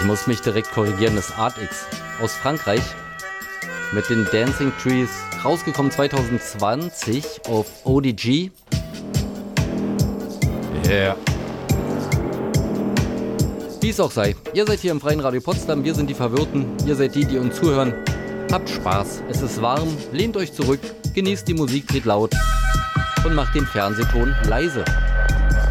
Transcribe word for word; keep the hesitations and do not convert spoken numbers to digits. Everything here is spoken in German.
Ich muss mich direkt korrigieren, das Art X aus Frankreich mit den Dancing Trees, rausgekommen zwanzig zwanzig auf O D G. Yeah. Wie es auch sei, ihr seid hier im Freien Radio Potsdam, wir sind die Verwirrten, ihr seid die, die uns zuhören. Habt Spaß, es ist warm, lehnt euch zurück, genießt die Musik, dreht laut und macht den Fernsehton leise.